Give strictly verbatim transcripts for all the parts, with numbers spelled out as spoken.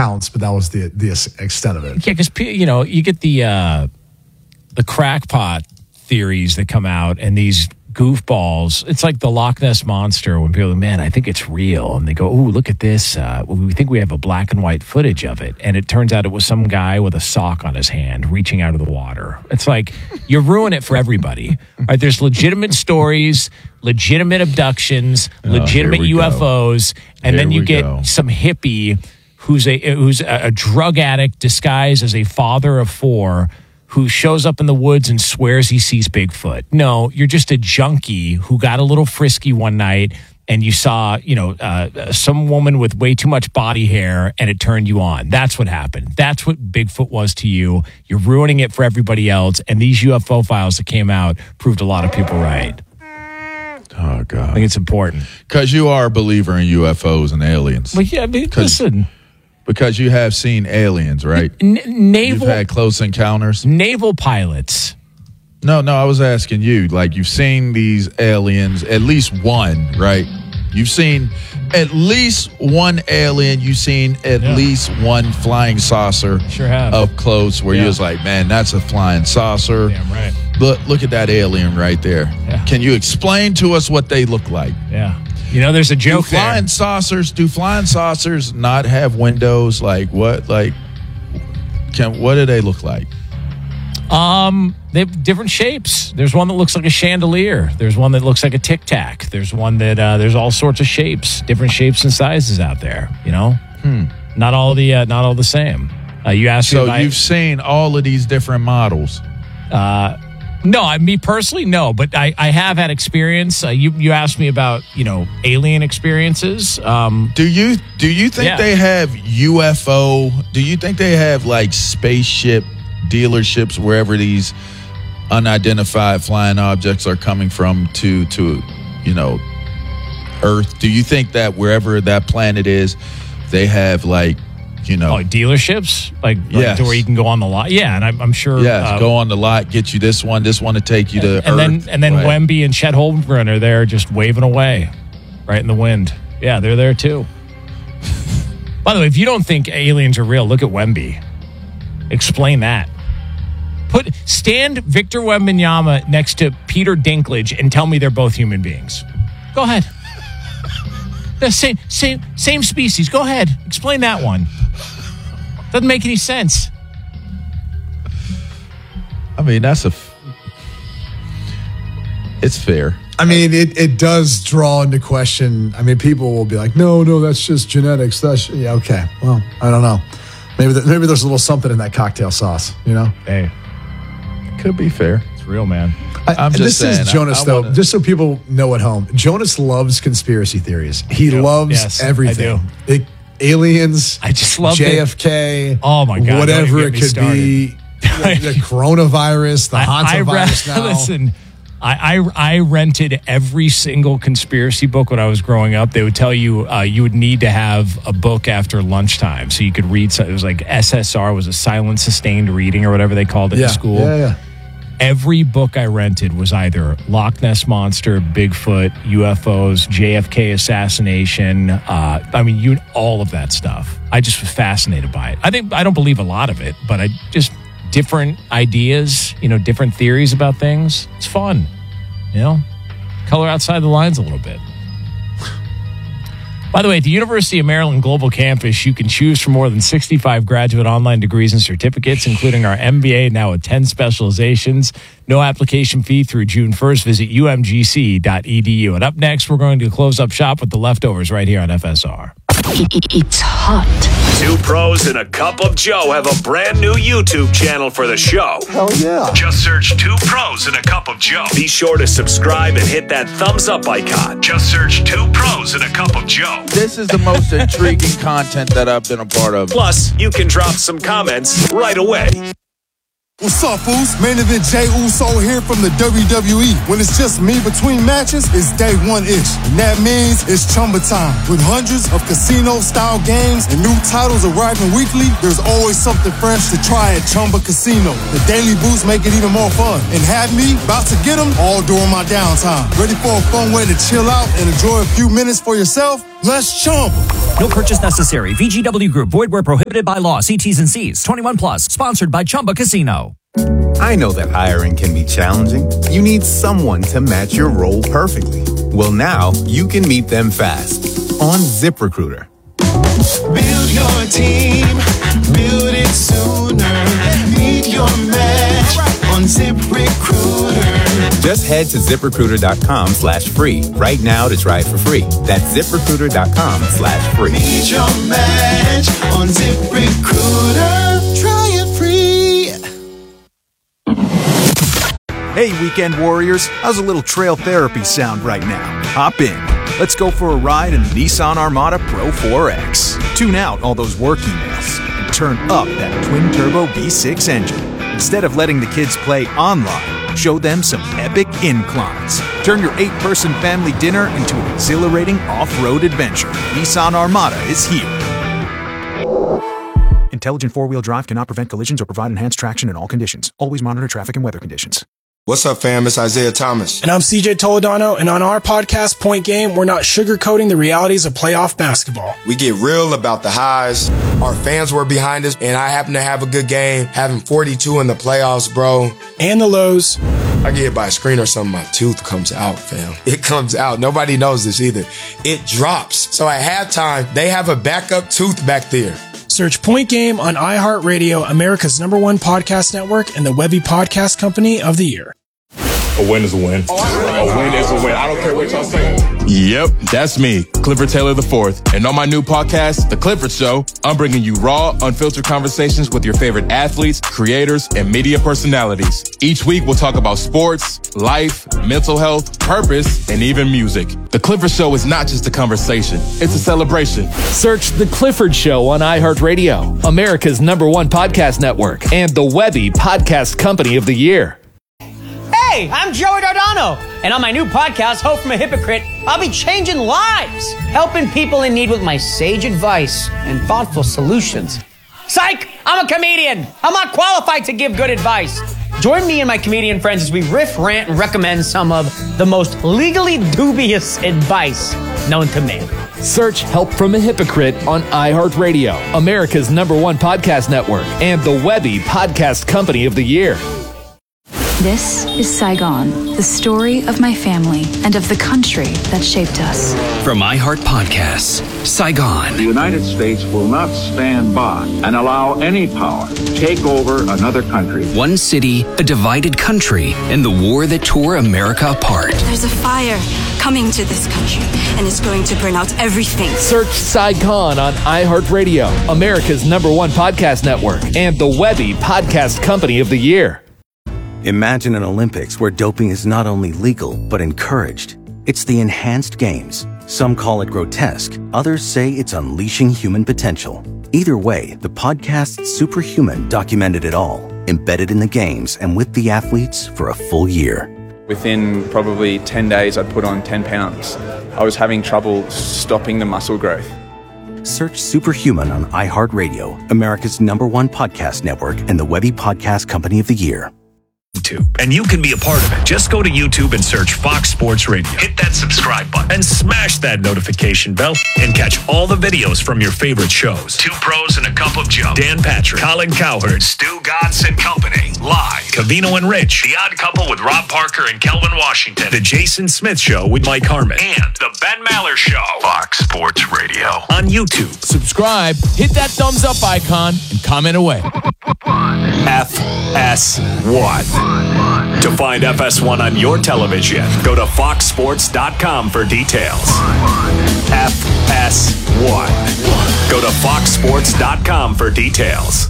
counts, but that was the the extent of it. Yeah, because, you know, you get the uh, the crackpot theories that come out and these goofballs. It's like the Loch Ness Monster when people are, man, I think it's real. And they go, oh, look at this. Uh, we think we have a black and white footage of it. And it turns out it was some guy with a sock on his hand reaching out of the water. It's like, you ruin it for everybody. Right? There's legitimate stories, legitimate abductions, oh, legitimate U F Os. Go. And here then you get go. some hippie who's a who's a, a drug addict disguised as a father of four who shows up in the woods and swears he sees Bigfoot. No, you're just a junkie who got a little frisky one night and you saw, you know, uh, some woman with way too much body hair and it turned you on. That's what happened. That's what Bigfoot was to you. You're ruining it for everybody else. And these U F O files that came out proved a lot of people right. Oh, God. I think it's important. Because you are a believer in U F Os and aliens. Well, yeah, I mean, listen... Because you have seen aliens, right? N- naval, You've had close encounters. Naval pilots. No, no, I was asking you. Like, you've seen these aliens, at least one, right? You've seen at least one alien. You've seen at yeah. least one flying saucer sure have. up close where yeah. you was like, man, that's a flying saucer. Damn right. Look, look at that alien right there. Yeah. Can you explain to us what they look like? Yeah. You know, there's a joke do flying there. saucers, do flying saucers not have windows? Like what? Like, can what do they look like? Um, they have different shapes. There's one that looks like a chandelier. There's one that looks like a Tic Tac. There's one that uh, there's all sorts of shapes, different shapes and sizes out there. You know, hmm. not all the uh, not all the same. Uh, you asked so me. So you've I, seen all of these different models. Uh. No, I, me personally, no, but I, I have had experience. Uh, you you asked me about, you know, alien experiences. Um, do you do you think yeah. they have U F O? Do you think they have like spaceship dealerships wherever these unidentified flying objects are coming from to to you know Earth? Do you think that wherever that planet is, they have like you know, oh, dealerships, like, like yes. to where you can go on the lot. Yeah, and I'm, I'm sure. Yes, uh, go on the lot, get you this one, this one to take you to and Earth. then and then right. Wemby and Chet Holmgren are there, just waving away, right in the wind. Yeah, they're there too. By the way, if you don't think aliens are real, look at Wemby. Explain that. Put stand Victor Wembanyama next to Peter Dinklage and tell me they're both human beings. Go ahead. The same same same species. Go ahead. Explain that one. Doesn't make any sense. I mean, that's a. F- it's fair. I mean, it, it does draw into question. I mean, people will be like, no, no, that's just genetics. That's yeah, okay. Well, I don't know. Maybe the, maybe there's a little something in that cocktail sauce. You know. Hey, it could be fair. It's real, man. I, I'm just this saying, is Jonas, I, I though, wanna... just so people know at home. Jonas loves conspiracy theories. He do. loves yes, everything. I do. It, aliens, I just love J F K. It. Oh, my God. Whatever it could be. The, the coronavirus, the Hansa virus now. Listen, I, I, I rented every single conspiracy book when I was growing up. They would tell you uh, you would need to have a book after lunchtime so you could read. It was like S S R was a silent sustained reading or whatever they called it yeah, in school. Yeah, yeah. Every book I rented was either Loch Ness Monster, Bigfoot, U F Os, J F K assassination. Uh, I mean, you all of that stuff. I just was fascinated by it. I think I don't believe a lot of it, but I just different ideas, you know, different theories about things. It's fun, you know. Color outside the lines a little bit. By the way, at the University of Maryland Global Campus, you can choose from more than sixty-five graduate online degrees and certificates, including our M B A, now with ten specializations. No application fee through June first. Visit u m g c dot e d u. And up next, we're going to close up shop with the leftovers right here on F S R. It's hot. Two pros and a cup of Joe have a brand new YouTube channel for the show. Hell yeah. Just search Two Pros and a Cup of Joe. Be sure to subscribe and hit that thumbs up icon. Just search Two Pros and a Cup of Joe. This is the most intriguing content that I've been a part of. Plus, you can drop some comments right away. What's up, fools? Main event Jey Uso here from the W W E. When it's just me between matches, it's day one-ish. And that means it's Chumba time. With hundreds of casino-style games and new titles arriving weekly, there's always something fresh to try at Chumba Casino. The daily boosts make it even more fun. And have me about to get them all during my downtime. Ready for a fun way to chill out and enjoy a few minutes for yourself? Let's chomp. No purchase necessary. V G W Group. Void where prohibited by law. See T's and C's. twenty-one plus. Sponsored by Chumba Casino. I know that hiring can be challenging. You need someone to match your role perfectly. Well, now you can meet them fast on ZipRecruiter. Build your team. Build it sooner. Meet your match on ZipRecruiter. Just head to ZipRecruiter.com slash free right now to try it for free. That's ZipRecruiter.com slash free. Meet your match on ZipRecruiter. Try it free. Hey, weekend warriors. How's a little trail therapy sound right now? Hop in. Let's go for a ride in the Nissan Armada Pro four X. Tune out all those work emails and turn up that twin-turbo V six engine. Instead of letting the kids play online, show them some epic inclines. Turn your eight-person family dinner into an exhilarating off-road adventure. Nissan Armada is here. Intelligent four-wheel drive cannot prevent collisions or provide enhanced traction in all conditions. Always monitor traffic and weather conditions. What's up, fam? It's Isaiah Thomas. And I'm C J Toledano, and on our podcast, Point Game, we're not sugarcoating the realities of playoff basketball. We get real about the highs. Our fans were behind us, and I happen to have a good game, having forty-two in the playoffs, bro. And the lows. I get hit by a screen or something, my tooth comes out, fam. It comes out. Nobody knows this either. It drops. So at halftime, they have a backup tooth back there. Search Point Game on iHeartRadio, America's number one podcast network, and the Webby Podcast Company of the Year. A win is a win. A win is a win. I don't care what y'all say. Yep, that's me, Clifford Taylor the fourth. And on my new podcast, The Clifford Show, I'm bringing you raw, unfiltered conversations with your favorite athletes, creators, and media personalities. Each week, we'll talk about sports, life, mental health, purpose, and even music. The Clifford Show is not just a conversation, it's a celebration. Search The Clifford Show on iHeartRadio, America's number one podcast network, and the Webby Podcast Company of the Year. Hey, I'm Joey Dardano, and on my new podcast, Hope from a Hypocrite, I'll be changing lives, helping people in need with my sage advice and thoughtful solutions. Psych! I'm a comedian. I'm not qualified to give good advice. Join me and my comedian friends as we riff, rant, and recommend some of the most legally dubious advice known to man. Search Help from a Hypocrite on iHeartRadio, America's number one podcast network, and the Webby Podcast Company of the Year. This is Saigon, the story of my family and of the country that shaped us. From iHeart Podcasts, Saigon. The United States will not stand by and allow any power to take over another country. One city, a divided country, and the war that tore America apart. There's a fire coming to this country, and it's going to burn out everything. Search Saigon on iHeartRadio, America's number one podcast network, and the Webby Podcast Company of the Year. Imagine an Olympics where doping is not only legal, but encouraged. It's the enhanced games. Some call it grotesque. Others say it's unleashing human potential. Either way, the podcast Superhuman documented it all, embedded in the games and with the athletes for a full year. Within probably ten days, I'd put on ten pounds. I was having trouble stopping the muscle growth. Search Superhuman on iHeartRadio, America's number one podcast network, and the Webby Podcast Company of the Year. YouTube. And you can be a part of it. Just go to YouTube and search Fox Sports Radio. Hit that subscribe button and smash that notification bell and catch all the videos from your favorite shows. Two Pros and a Cup of Joe. Dan Patrick, Colin Cowherd, Stu Gatz and Company. Live. Covino and Rich. The Odd Couple with Rob Parker and Kelvin Washington. The Jason Smith Show with Mike Harmon. And The Ben Maller Show. Fox Sports Radio. On YouTube. Subscribe, hit that thumbs up icon, and comment away. F S one. To find F S one on your television, go to fox sports dot com for details. F S one. Go to fox sports dot com for details.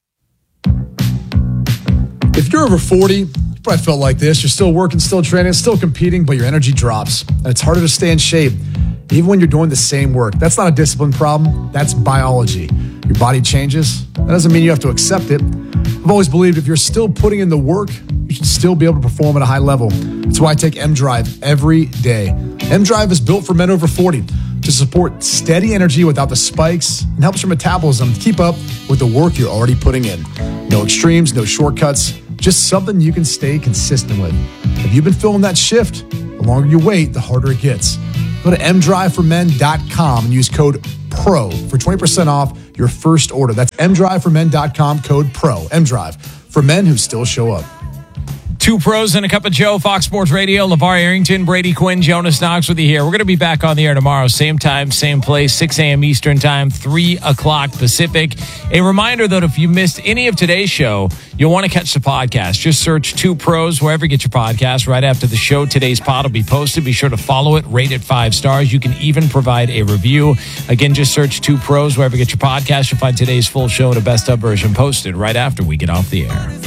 If you're over forty, you probably felt like this. You're still working, still training, still competing, but your energy drops. And it's harder to stay in shape, even when you're doing the same work. That's not a discipline problem. That's biology. Your body changes. That doesn't mean you have to accept it. I've always believed if you're still putting in the work, you should still be able to perform at a high level. That's why I take M-Drive every day. M-Drive is built for men over forty to support steady energy without the spikes and helps your metabolism keep up with the work you're already putting in. No extremes, no shortcuts, just something you can stay consistent with. If you've been feeling that shift, the longer you wait, the harder it gets. Go Go to m drive for men dot com and use code PRO for twenty percent off your first order. That's m drive for men dot com, code PRO. M-Drive, for men who still show up. Two pros and a cup of Joe, Fox Sports Radio. LeVar Arrington, Brady Quinn, Jonas Knox with you here. We're going to be back on the air tomorrow. Same time, same place, six a.m. Eastern time, three o'clock Pacific. A reminder, though, if you missed any of today's show, you'll want to catch the podcast. Just search Two Pros wherever you get your podcast. Right after the show, today's pod will be posted. Be sure to follow it, rate it five stars. You can even provide a review. Again, just search Two Pros wherever you get your podcast. You'll find today's full show and a best of version posted right after we get off the air.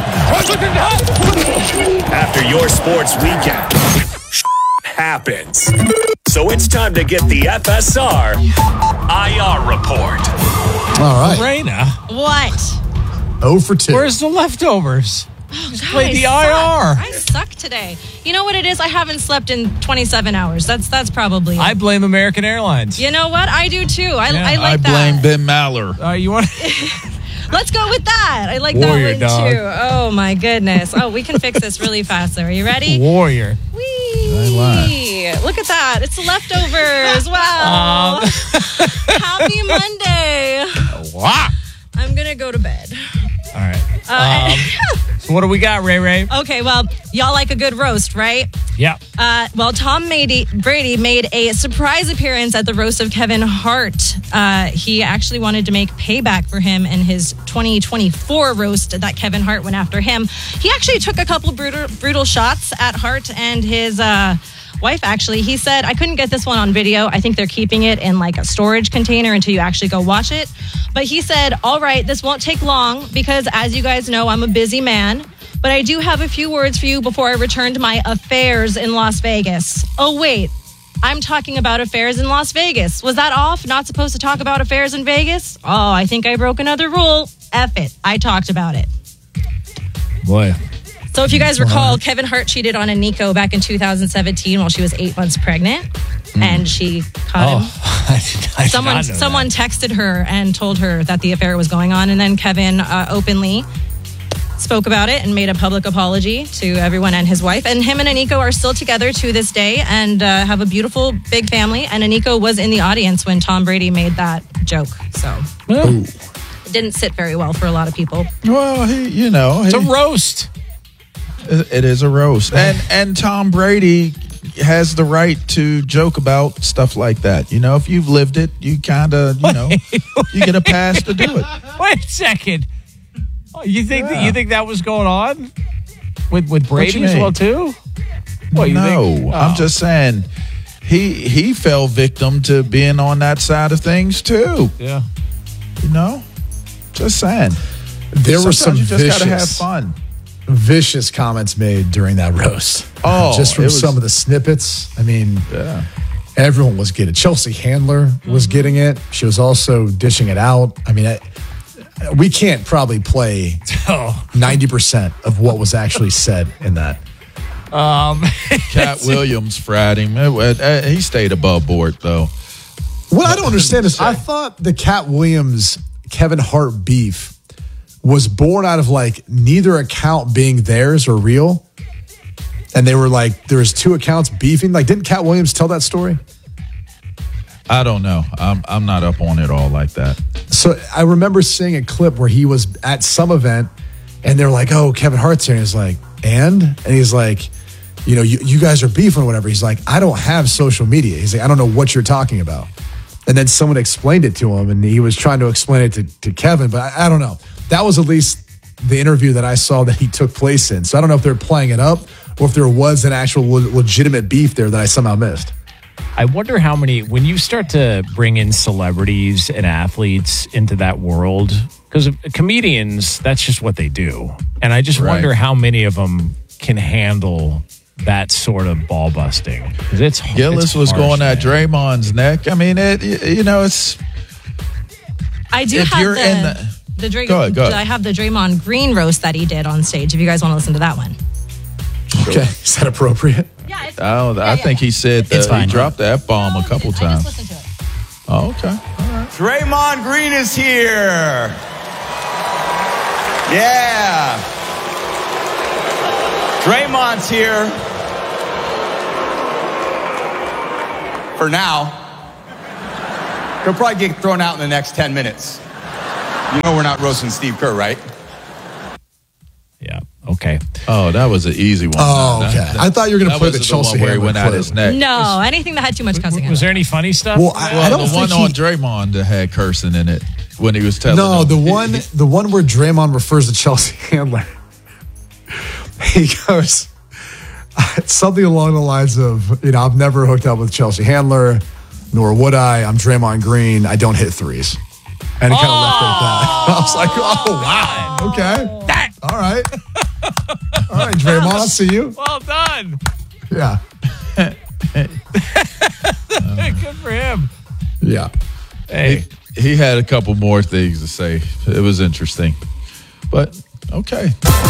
After your sports weekend, happens. So it's time to get the F S R I R report. All right. Raina. What? oh for two. Where's the leftovers? Oh, Just God, play the I I R. Suck. I suck today. You know what it is? I haven't slept in twenty-seven hours. That's that's probably it. I blame American Airlines. You know what? I do too. I, Yeah. I like I blame that. Ben Maller. Uh, you want? Let's go with that. I like Warrior that one dog. too. Oh my goodness. Oh, we can fix this really fast. Are you ready? Warrior. Whee! Look at that. It's the leftovers. Wow. Um. Happy Monday. Wow. I'm going to go to bed. All right. Uh, Um, so what do we got, Ray Ray? Okay, well, y'all like a good roast, right? Yeah. Uh, well, Tom Brady, Brady made a surprise appearance at the roast of Kevin Hart. Uh, he actually wanted to make payback for him in his twenty twenty-four roast that Kevin Hart went after him. He actually took a couple brutal, brutal shots at Hart and his uh, wife, actually. He said, I couldn't get this one on video. I think they're keeping it in like a storage container until you actually go watch it. But he said, all right, this won't take long because as you guys know, I'm a busy man. But I do have a few words for you before I return to my affairs in Las Vegas. Oh, wait. I'm talking about affairs in Las Vegas. Was that off? Not supposed to talk about affairs in Vegas? Oh, I think I broke another rule. F it. I talked about it. Boy. So if you guys recall, Kevin Hart cheated on Aniko back in two thousand seventeen while she was eight months pregnant. Mm. And she caught oh, him. I did, I did someone not know someone that. texted her and told her that the affair was going on. And then Kevin uh, openly spoke about it and made a public apology to everyone and his wife. And him and Aniko are still together to this day and uh, have a beautiful big family. And Aniko was in the audience when Tom Brady made that joke. So Ooh. it didn't sit very well for a lot of people. Well, he, you know, It's he, a roast. it is a roast, and and Tom Brady has the right to joke about stuff like that. You know, if you've lived it, you kind of, you know, you get a pass to do it. Wait a second. Oh, you think Yeah. that, you think that was going on with with What you Brady as mean? well too? What, you no, think? I'm Oh. just saying he he fell victim to being on that side of things too. Yeah. You know, just saying. There were Sometimes some you just gotta have vicious, fun. vicious comments made during that roast. Oh, just from it was- some of the snippets. I mean, Yeah. everyone was getting it. Chelsea Handler was getting it. She was also dishing it out. I mean, I, we can't probably play Oh. ninety percent of what was actually said in that. Um, Cat Williams fried him. It- it- uh, he stayed above board though. What I don't understand is I thought the Cat Williams Kevin Hart beef was born out of like neither account being theirs or real. And they were like, there's two accounts beefing. Like, didn't Cat Williams tell that story? I don't know. I'm I'm not up on it all like that. So I remember seeing a clip where he was at some event and they're like, oh, Kevin Hart's here. And he's like, and? And he's like, you know, you, you guys are beefing or whatever. He's like, I don't have social media. He's like, I don't know what you're talking about. And then someone explained it to him and he was trying to explain it to, to Kevin, but I, I don't know. That was at least the interview that I saw that he took place in. So I don't know if they're playing it up or if there was an actual le- legitimate beef there that I somehow missed. I wonder how many, when you start to bring in celebrities and athletes into that world, because comedians, that's just what they do. And I just Right. wonder how many of them can handle that sort of ball busting. 'Cause it's Gillis it's was harsh, going at man. Draymond's neck. I mean, it. You know, it's. I do If have you're the, in the- the Dray- Go ahead, go ahead. I have the Draymond Green roast that he did on stage. If you guys want to listen to that one. Okay. Is that appropriate? Yeah, it's, I, don't, I think he said that It's fine. he dropped that bomb a couple times. listen to it. Oh, okay. Draymond Green is here. Yeah. Draymond's here. for now. He'll probably get thrown out in the next ten minutes. You know we're not roasting Steve Kerr, right? Yeah. Okay. Oh, that was an easy one. Oh, okay. That- I thought you were going to that play the wasn't Chelsea one where he Handler went out clip. his neck. No, anything that had too much cussing in Was it. there any funny stuff? Well, I, Well, I don't the one think on he, Draymond that had cursing in it when he was telling No, him. the one the one where Draymond refers to Chelsea Handler. He goes something along the lines of, you know, I've never hooked up with Chelsea Handler, nor would I. I'm Draymond Green. I don't hit threes. And he kind of Oh, left it at that. I was like, oh, wow. Okay. That. All right. All right, Draymond, I see you. Well done. Yeah. Good for him. Yeah. Hey. He, he had a couple more things to say. It was interesting. But, okay.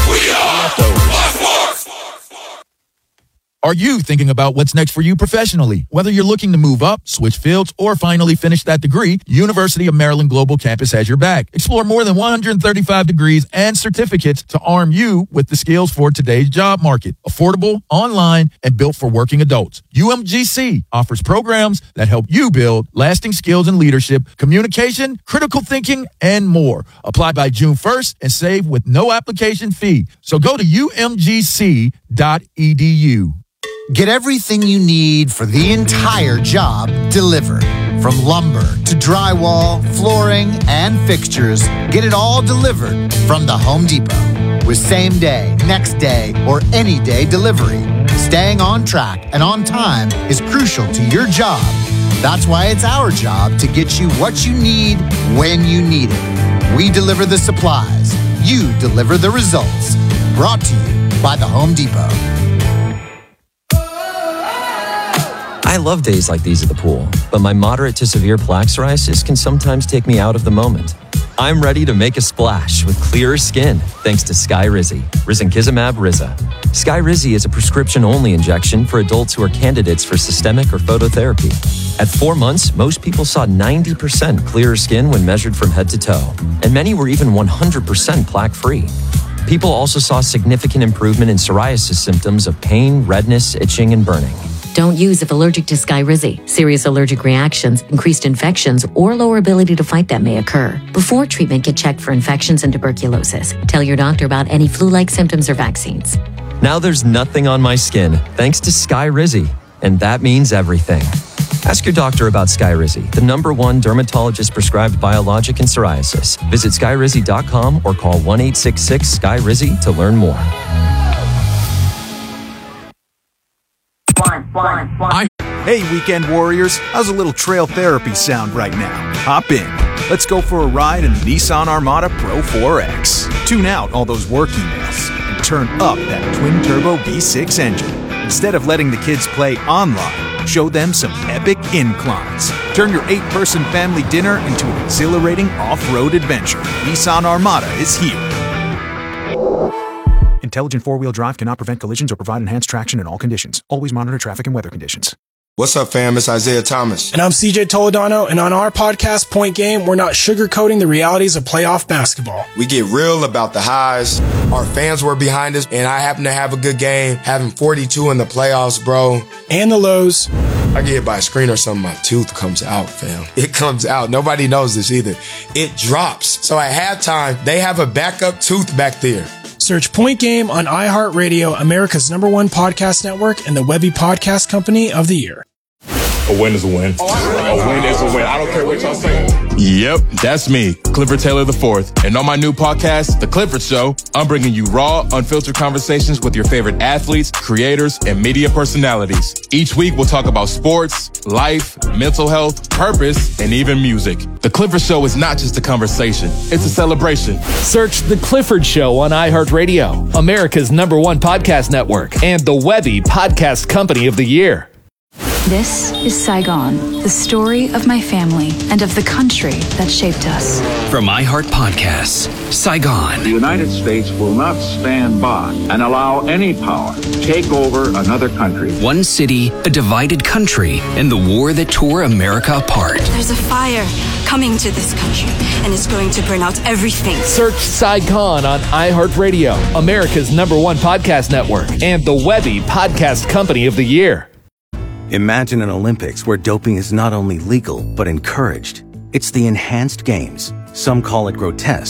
Are you thinking about what's next for you professionally? Whether you're looking to move up, switch fields, or finally finish that degree, University of Maryland Global Campus has your back. Explore more than one hundred thirty-five degrees and certificates to arm you with the skills for today's job market. Affordable, online, and built for working adults. U M G C offers programs that help you build lasting skills in leadership, communication, critical thinking, and more. Apply by June first and save with no application fee. So go to U M G C dot E D U. Get everything you need for the entire job delivered. From lumber to drywall, flooring, and fixtures, get it all delivered from the Home Depot. With same day, next day, or any day delivery, staying on track and on time is crucial to your job. That's why it's our job to get you what you need when you need it. We deliver the supplies. You deliver the results. Brought to you by the Home Depot. I love days like these at the pool, but my moderate to severe plaque psoriasis can sometimes take me out of the moment. I'm ready to make a splash with clearer skin thanks to Skyrizi, risankizumab Riza. Skyrizi is a prescription-only injection for adults who are candidates for systemic or phototherapy. At four months, most people saw ninety percent clearer skin when measured from head to toe, and many were even one hundred percent plaque-free. People also saw significant improvement in psoriasis symptoms of pain, redness, itching, and burning. Don't use if allergic to Skyrizi. Serious allergic reactions, increased infections, or lower ability to fight them may occur. Before treatment, get checked for infections and tuberculosis. Tell your doctor about any flu-like symptoms or vaccines. Now there's nothing on my skin thanks to Skyrizi, and that means everything. Ask your doctor about Skyrizi, the number one dermatologist-prescribed biologic in psoriasis. Visit skyrizi dot com or call one eight six six Sky Rizi to learn more. Hey, weekend warriors, how's a little trail therapy sound right now? Hop in. Let's go for a ride in the Nissan Armada Pro four X. Tune out all those work emails and turn up that twin-turbo V six engine. Instead of letting the kids play online, show them some epic inclines. Turn your eight-person family dinner into an exhilarating off-road adventure. Nissan Armada is here. Intelligent four-wheel drive cannot prevent collisions or provide enhanced traction in all conditions. Always monitor traffic and weather conditions. What's up, fam? It's Isaiah Thomas. And I'm C J Toledano, and on our podcast, Point Game, we're not sugarcoating the realities of playoff basketball. We get real about the highs. Our fans were behind us, and I happen to have a good game, having forty-two in the playoffs, bro. And the lows. I get hit by a screen or something, my tooth comes out, fam. It comes out. Nobody knows this either. It drops. So at halftime, they have a backup tooth back there. Search Point Game on iHeartRadio, America's number one podcast network, and the Webby Podcast Company of the Year. A win is a win. A win is a win. I don't care what y'all say. Yep, that's me, Clifford Taylor the fourth. And on my new podcast, The Clifford Show, I'm bringing you raw, unfiltered conversations with your favorite athletes, creators, and media personalities. Each week, we'll talk about sports, life, mental health, purpose, and even music. The Clifford Show is not just a conversation, it's a celebration. Search The Clifford Show on iHeartRadio, America's number one podcast network, and the Webby Podcast Company of the Year. This is Saigon, the story of my family and of the country that shaped us. From iHeart Podcasts, Saigon. The United States will not stand by and allow any power to take over another country. One city, a divided country, and the war that tore America apart. There's a fire coming to this country, and it's going to burn out everything. Search Saigon on iHeartRadio, America's number one podcast network, and the Webby Podcast Company of the Year. Imagine an Olympics where doping is not only legal, but encouraged. It's the enhanced games. Some call it grotesque.